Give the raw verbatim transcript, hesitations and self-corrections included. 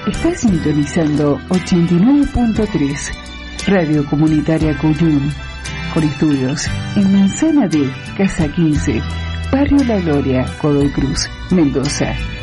Está sintonizando ochenta y nueve punto tres, Radio Comunitaria Cuyum, con estudios en Manzana D, Casa quince, Barrio La Gloria, Godoy Cruz, Mendoza.